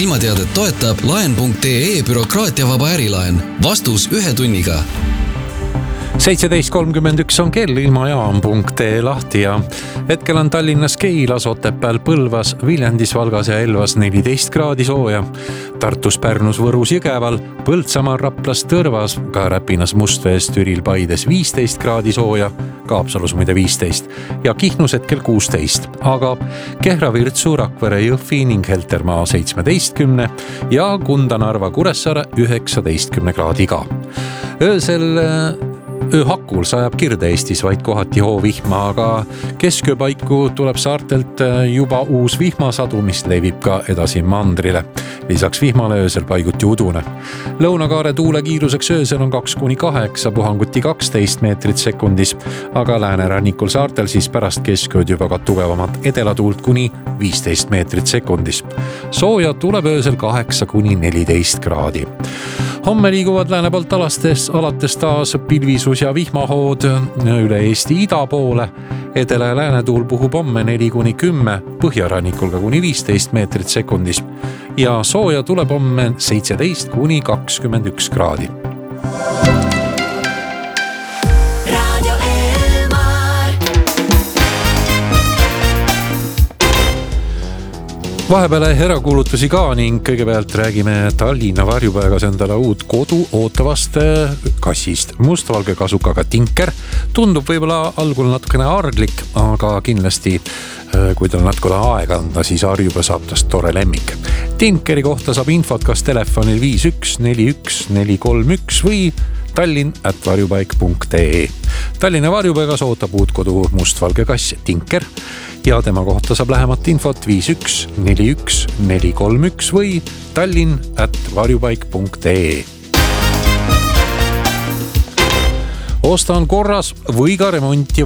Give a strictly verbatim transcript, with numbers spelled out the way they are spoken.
ilmateadet toetab laen punkt ee bürokraatiavaba ärilaen. Vastus ühe tunniga. seitseteist kolmkümmend üks on kell, ilmajaam punkt ee lahti ja hetkel on Tallinnas Keilas, Otepääl, Põlvas, Viljandis, Valgas ja Elvas neliteist kraadi sooja. Tartus, Pärnus, Võrus, Jõgeval, Põltsamaal, Raplas, Tõrvas, ka Räpinas, Mustvees, Türil, Paides viisteist kraadi sooja, Kaapsalus muide viisteist ja Kihnus hetkel kuusteist, aga Kehra, Virtsu, Rakvere, Jõhvi ning Heltermaa seitsmeteistkümne ja Kunda, Narva, Kuressaare üheksateistkümne kraadiga. Öösel ööhakul sajab Kirde-Eestis vaid kohati hoovihma, aga keskööpaiku tuleb saartelt juba uus vihmasadu, mis levib ka edasi mandrile. Lisaks vihmale öösel paiguti udune. Lõunakaare tuule kiiruseks öösel on kaks kuni kaheksa, puhanguti kaksteist meetrit sekundis, aga läänerannikul saartel siis pärast keskööd juba ka tugevamat edelatuult kuni viisteist meetrit sekundis. Sooja tuleb öösel kaheksa kuni neliteist kraadi. Homme liiguvad lääne poolt alastes, alates taas pilvisus ja vihmahood üle Eesti ida poole. Edela ja lääne tuul puhub homme neli kuni kümme, põhjarannikul ka kuni viisteist meetrit sekundis. Ja sooja tuleb homme seitseteist kuni kakskümmend üks kraadi. Vahepeale erakuulutusi ka ning kõigepealt räägime Tallinna varjupäegas endale uut kodu ootavast kassist. Mustvalge kasukaga Tinker tundub võib-olla algul natukene arglik, aga kindlasti kui tal natukene aega anda, siis varjupäev saab tast tore lemmik. Tinkeri kohta saab infot kas telefonil viis üks neli üks neli kolm üks või tallinn at varjupaik punkt ee. Tallinna varjupäegas ootab uut kodu mustvalge kass Tinker ja tema kohta saab lähemat infot viis üks neli üks neli kolm üks või tallinn at varjupaik punkt ee. Osta on korras või ka remonti